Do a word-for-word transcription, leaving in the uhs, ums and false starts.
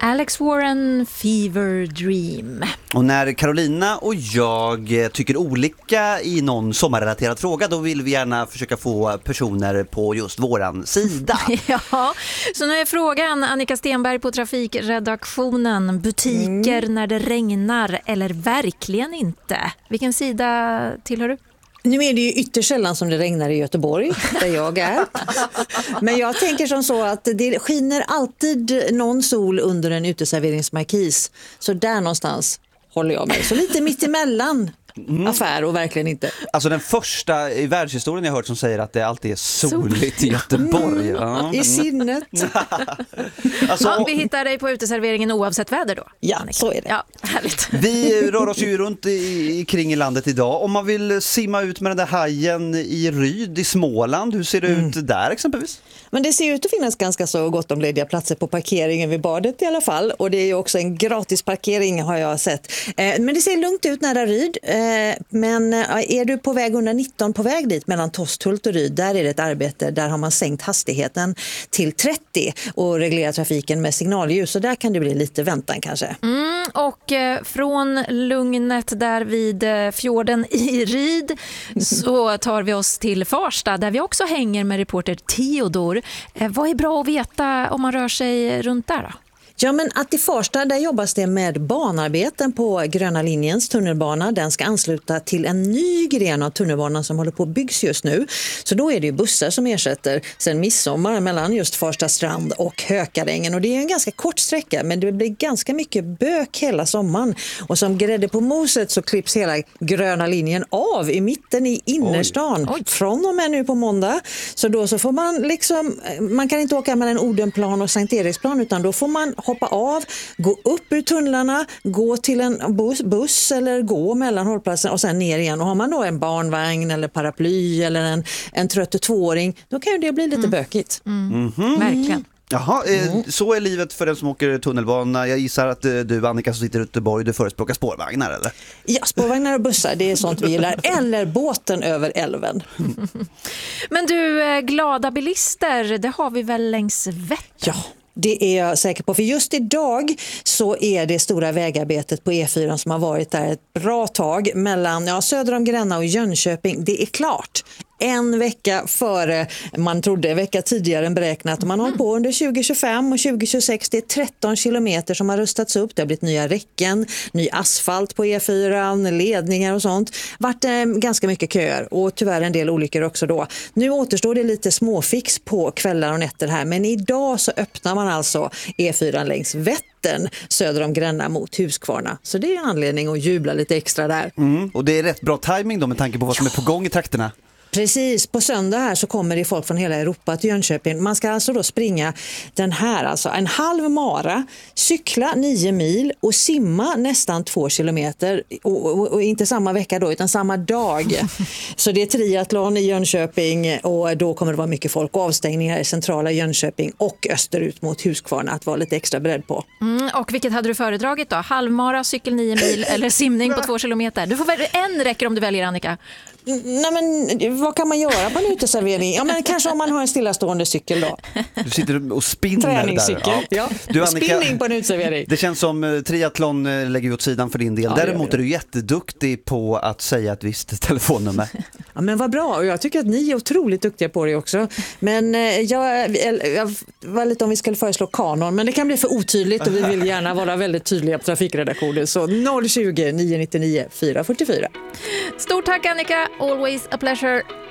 Alex Warren, Fever Dream. Och när Carolina och jag tycker olika i någon sommarrelaterad fråga, då vill vi gärna försöka få personer på just våran sida. Ja, så nu är frågan, Annika Stenberg på Trafikredaktionen, butiker mm. när det regnar eller verkligen inte? Vilken sida tillhör du? Nu är det ju ytterst sällan som det regnar i Göteborg, där jag är. Men jag tänker som så att det skiner alltid någon sol under en uteserveringsmarkis. Så där någonstans håller jag mig. Så lite mitt emellan mm. affär och verkligen inte. Alltså den första i världshistorien jag hört som säger att det alltid är soligt i Göteborg. Mm. Ja. I sinnet. Alltså, ja, vi hittar dig på uteserveringen oavsett väder då. Ja, Annika. Så är det. Ja, härligt. Vi rör oss ju runt i, kring i landet idag. Om man vill simma ut med den där hajen i Ryd i Småland, hur ser det mm. ut där exempelvis? Men det ser ut att finnas ganska så gott om lediga platser på parkeringen vid badet i alla fall. Och det är ju också en gratis parkering har jag sett. Eh, men det ser lugnt ut nära Ryd. Eh, men är du på väg hundra nitton på väg dit mellan Tosthult och Ryd, där är det ett arbete. Där har man sänkt hastigheten till trettio och reglerat trafiken med signalljus. Så där kan det bli lite väntan kanske. Mm, och eh, från lugnet där vid eh, fjorden i Ryd så tar vi oss till Farsta där vi också hänger med reporter Theodor. Eh, vad är bra att veta om man rör sig runt där då? Ja, men att i Farsta där jobbas det med banarbeten på Gröna linjens tunnelbana. Den ska ansluta till en ny gren av tunnelbanan som håller på att byggs just nu. Så då är det ju bussar som ersätter sen midsommar mellan just Farsta strand och Hökarängen. Och det är en ganska kort sträcka, men det blir ganska mycket bök hela sommaren. Och som grädde på moset så klipps hela Gröna linjen av i mitten i innerstan. Oj. Oj. Från och med nu på måndag. Så då så får man liksom, man kan inte åka mellan Odenplan och Sankt Eriksplan utan då får man hoppa av, gå upp ur tunnlarna, gå till en buss, buss eller gå mellan hållplatsen och sen ner igen. Och har man då en barnvagn eller paraply eller en, en trött tvååring, då kan ju det bli lite mm. bökigt. Mm. Mm-hmm. Verkligen. Jaha, mm. så är livet för den som åker tunnelbana. Jag gissar att du, Annika, som sitter i Göteborg, du förespråkar spårvagnar, eller? Ja, spårvagnar och bussar, det är sånt vi gillar. Eller båten över älven. Men du, glada bilister, det har vi väl längs Vättern? Ja. Det är jag säker på, för just idag så är det stora vägarbetet på E fyra som har varit där ett bra tag mellan ja, söder om Gränna och Jönköping. Det är klart. En vecka före man trodde, en vecka tidigare än beräknat. Man har hållit på under tjugo tjugofem och tjugo tjugosex. Det är tretton kilometer som har rustats upp. Det har blivit nya räcken, ny asfalt på E fyra, ledningar och sånt. Vart eh, ganska mycket köer och tyvärr en del olyckor också då. Nu återstår det lite småfix på kvällar och nätter här. Men idag så öppnar man alltså E fyra längs Vättern söder om Gränna mot Huskvarna. Så det är en anledning att jubla lite extra där. Mm, och det är rätt bra timing då med tanke på vad som är på gång i trakterna. Precis, på söndag här så kommer det folk från hela Europa till Jönköping. Man ska alltså då springa den här, alltså en halv mara, cykla nio mil och simma nästan två kilometer. Och, och, och inte samma vecka då, utan samma dag. Så det är triathlon i Jönköping och då kommer det vara mycket folk och avstängningar i centrala Jönköping och österut mot Huskvarna att vara lite extra beredd på. Mm, och vilket hade du föredragit då? Halvmara, cykel nio mil eller simning på två kilometer? Du får välja en, räcker om du väljer, Annika. Nej, men vad kan man göra på en uteservering? Ja, men kanske om man har en stillastående cykel då. Du sitter och spinner Träningscykel, där. ja. Du, Annika, spinning på en uteservering. Det känns som triathlon lägger vi åt sidan för din del. Ja, däremot är du jätteduktig på att säga ett visst telefonnummer. Ja, men vad bra. Och jag tycker att ni är otroligt duktiga på det också. Men jag, jag var lite om vi skulle föreslå kanon, men det kan bli för otydligt och vi vill gärna vara väldigt tydliga på trafikredaktionen. Så noll tjugo, nio nio nio, fyra fyra fyra. Stort tack, Annika. Always a pleasure.